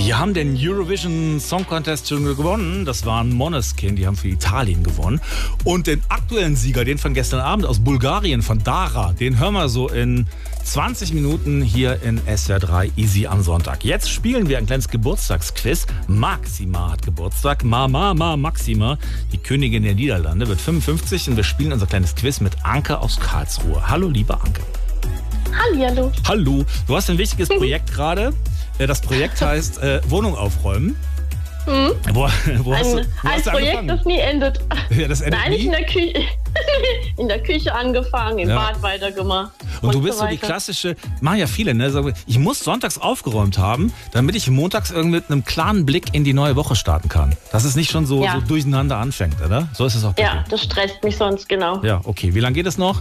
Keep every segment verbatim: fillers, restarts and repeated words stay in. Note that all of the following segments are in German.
Die haben den Eurovision Song Contest schon gewonnen. Das waren Måneskin, die haben für Italien gewonnen. Und den aktuellen Sieger, den von gestern Abend aus Bulgarien, von Dara, den hören wir so in zwanzig Minuten hier in S W R drei Easy am Sonntag. Jetzt spielen wir ein kleines Geburtstagsquiz. Maxima hat Geburtstag. Mama, Ma, Maxima, die Königin der Niederlande, wird fünfundfünfzig und wir spielen unser kleines Quiz mit Anke aus Karlsruhe. Hallo, liebe Anke. Hallihallo. Hallo. Du hast ein wichtiges Projekt gerade. Das Projekt heißt äh, Wohnung aufräumen. Hm? Wo, wo ein hast du, wo ein hast du Projekt, angefangen? das nie endet. Ja, das endet Nein, nie? nicht in der Küche. In der Küche angefangen, im Ja. Bad weitergemacht. Und du bist so, so die weiter. klassische, machen ja viele, ne? Sagen, ich muss sonntags aufgeräumt haben, damit ich montags irgendwie mit einem klaren Blick in die neue Woche starten kann. Dass es nicht schon so, Ja. so durcheinander anfängt, oder? So ist es auch bei Ja, dir. das stresst mich sonst, genau. Ja, okay. Wie lange geht es noch?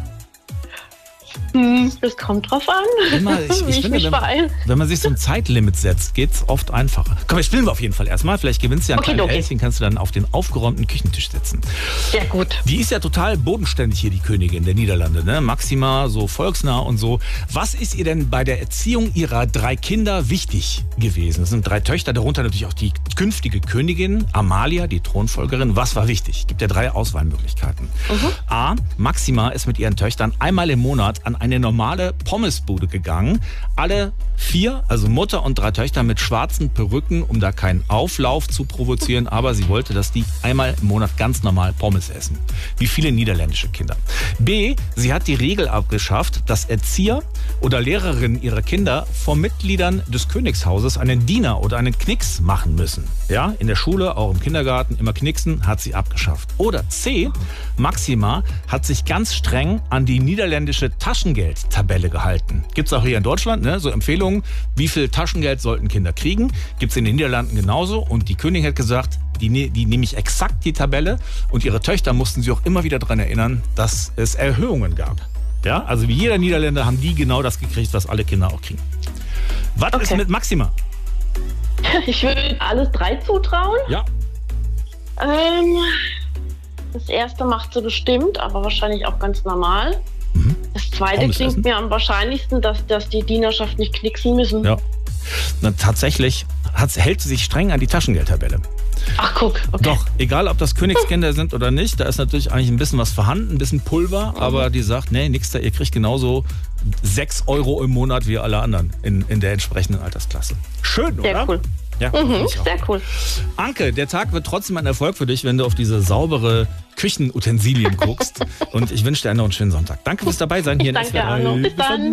Hm, das kommt drauf an, Immer, ich, wie ich ich finde, mich wenn, beeile. wenn man sich so ein Zeitlimit setzt, geht es oft einfacher. Komm, jetzt spielen wir auf jeden Fall erstmal. Vielleicht gewinnst du ja ein Okay, kleines okay. Häschen, kannst du dann auf den aufgeräumten Küchentisch setzen. Sehr gut. Die ist ja total bodenständig hier, die Königin der Niederlande, ne? Maxima, so volksnah und so. Was ist ihr denn bei der Erziehung ihrer drei Kinder wichtig gewesen? Das sind drei Töchter, darunter natürlich auch die künftige Königin, Amalia, die Thronfolgerin. Was war wichtig? Gibt ja drei Auswahlmöglichkeiten. A. Maxima ist mit ihren Töchtern einmal im Monat an eine normale Pommesbude gegangen. Alle vier, also Mutter und drei Töchter mit schwarzen Perücken, um da keinen Auflauf zu provozieren, aber sie wollte, dass die einmal im Monat ganz normal Pommes essen. Wie viele niederländische Kinder. B. Sie hat die Regel abgeschafft, dass Erzieher oder Lehrerinnen ihrer Kinder vor Mitgliedern des Königshauses einen Diener oder einen Knicks machen müssen. Ja, in der Schule, auch im Kindergarten, immer knicksen, hat sie abgeschafft. Oder C. Maxima hat sich ganz streng an die niederländische Taschengeldtabelle gehalten. Gibt es auch hier in Deutschland, ne, so Empfehlungen, wie viel Taschengeld sollten Kinder kriegen. Gibt es in den Niederlanden genauso. Und die Königin hat gesagt, die, ne, die nehme ich exakt die Tabelle. Und ihre Töchter mussten sie auch immer wieder daran erinnern, dass es Erhöhungen gab. Ja, also wie jeder Niederländer haben die genau das gekriegt, was alle Kinder auch kriegen. Was Okay. ist mit Maxima? Ich würde alles drei zutrauen. Ja, Ähm, das erste macht sie bestimmt, aber wahrscheinlich auch ganz normal. Das zweite Pommes klingt essen. mir am wahrscheinlichsten, dass, dass die Dienerschaft nicht knicksen müssen. ja. Na, tatsächlich hat, hält sie sich streng an die Taschengeldtabelle. Ach, guck, okay. Doch, egal ob das Königskinder sind oder nicht, da ist natürlich eigentlich ein bisschen was vorhanden, ein bisschen Pulver, aber die sagt, nee, nix da, ihr kriegt genauso sechs Euro im Monat wie alle anderen in, in der entsprechenden Altersklasse. Schön, Sehr oder? cool. Ja, Mhm, finde ich auch. sehr cool. Anke, der Tag wird trotzdem ein Erfolg für dich, wenn du auf diese saubere Küchenutensilien guckst. Und ich wünsche dir noch einen schönen Sonntag. Danke fürs dabei sein hier in Danke, S W R drei. Arno. Bis dann.